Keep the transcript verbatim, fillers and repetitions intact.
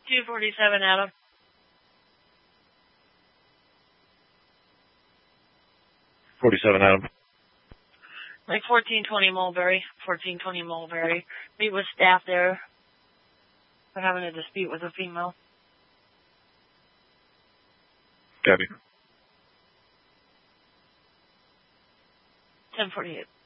two forty-seven, Adam. forty-seven, Adam. Like fourteen twenty Mulberry. fourteen twenty Mulberry. Meet with staff there. We're having a dispute with a female. Copy. ten forty-eight.